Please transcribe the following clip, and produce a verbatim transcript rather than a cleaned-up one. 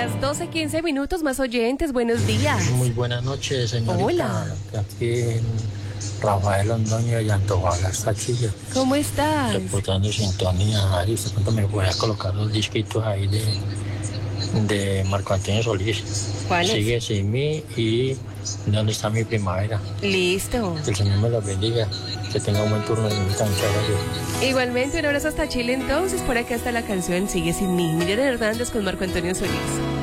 Las doce quince minutos, más oyentes, buenos días. Muy buenas noches, señorita. Hola. Aquí en Rafael Londoño y Antofagasta, Chile. ¿Cómo estás? Reportando sintonía. Ahí, de pronto me voy a colocar los disquitos ahí de, de Marco Antonio Solís. ¿Cuáles? Sigue sin mí y ¿dónde está mi primavera? Listo. Que el Señor me los bendiga. Que tenga un buen turno, señorita. Muchas gracias. Igualmente, un abrazo hasta Chile entonces. Por acá está la canción Sigue sin mí. Miguel Hernández con Marco Antonio Solís.